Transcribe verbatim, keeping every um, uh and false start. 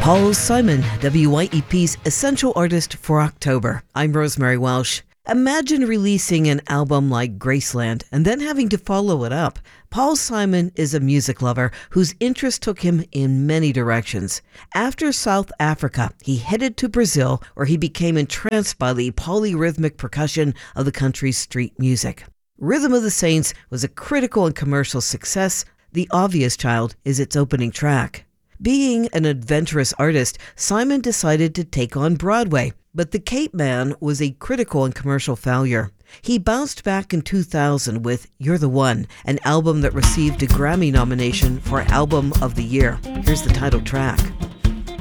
Paul Simon, W Y E P's Essential Artist for October. I'm Rosemary Welsh. Imagine releasing an album like Graceland and then having to follow it up. Paul Simon is a music lover whose interest took him in many directions. After South Africa, he headed to Brazil, where he became entranced by the polyrhythmic percussion of the country's street music. Rhythm of the Saints was a critical and commercial success. The Obvious Child is its opening track. Being an adventurous artist, Simon decided to take on Broadway, but The Cape Man was a critical and commercial failure. He bounced back in two thousand with You're the One, an album that received a Grammy nomination for Album of the Year. Here's the title track.